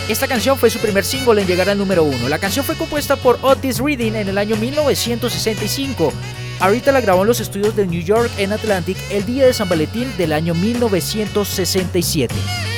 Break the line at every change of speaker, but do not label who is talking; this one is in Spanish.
Esta canción fue su primer single en llegar al número 1. La canción fue compuesta por Otis Redding en el año 1965. Aretha la grabó en los estudios de New York en Atlantic el día de San Valentín del año 1967.